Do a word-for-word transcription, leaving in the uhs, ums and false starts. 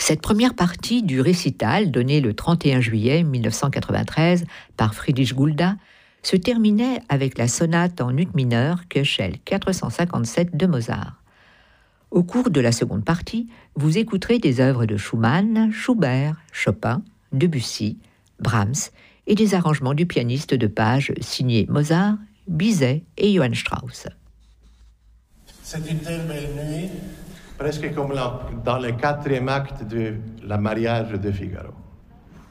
Cette première partie du récital, donnée le trente et un juillet mille neuf cent quatre-vingt-treize par Friedrich Gulda, se terminait avec la sonate en ut mineur Köchel quatre cent cinquante-sept de Mozart. Au cours de la seconde partie, vous écouterez des œuvres de Schumann, Schubert, Chopin, Debussy, Brahms et des arrangements du pianiste de page signés Mozart, Bizet et Johann Strauss. C'est une telle belle nuit, presque comme dans le quatrième acte de La mariage de Figaro.